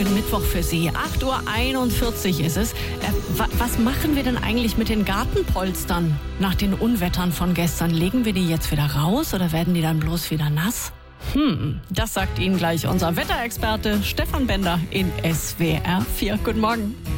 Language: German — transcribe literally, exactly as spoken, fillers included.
schönen Mittwoch für Sie. acht Uhr einundvierzig ist es. Äh, wa- was machen wir denn eigentlich mit den Gartenpolstern nach den Unwettern von gestern? Legen wir die jetzt wieder raus oder werden die dann bloß wieder nass? Hm, das sagt Ihnen gleich unser Wetterexperte Stefan Bender in S W R vier. Guten Morgen.